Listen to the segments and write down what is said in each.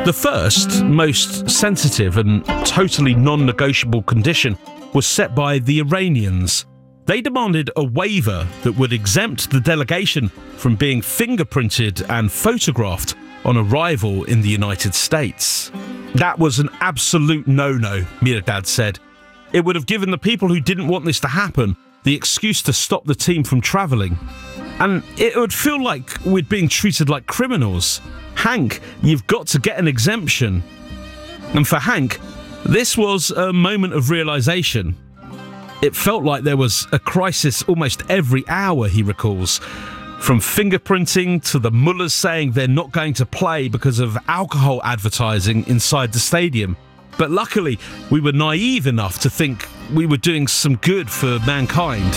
The first, most sensitive and totally non-negotiable condition was set by the Iranians. They demanded a waiver that would exempt the delegation from being fingerprinted and photographed on arrival in the United States. That was an absolute no-no, Mirdad said. It would have given the people who didn't want this to happen the excuse to stop the team from travelling. And it would feel like we'd been treated like criminals. Hank, you've got to get an exemption. And for Hank, this was a moment of realisation. It felt like there was a crisis almost every hour, he recalls. From fingerprinting to the mullahs saying they're not going to play because of alcohol advertising inside the stadium. But luckily, we were naive enough to think we were doing some good for mankind.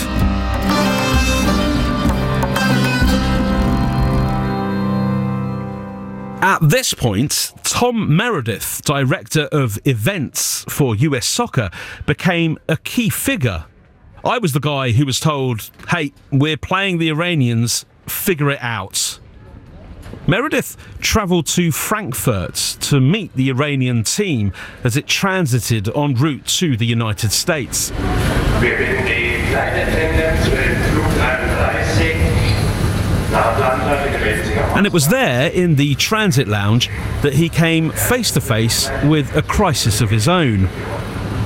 At this point, Tom Meredith, director of events for US Soccer, became a key figure. I was the guy who was told, hey, we're playing the Iranians, figure it out. Meredith travelled to Frankfurt to meet the Iranian team as it transited en route to the United States. And it was there, in the transit lounge, that he came face to face with a crisis of his own.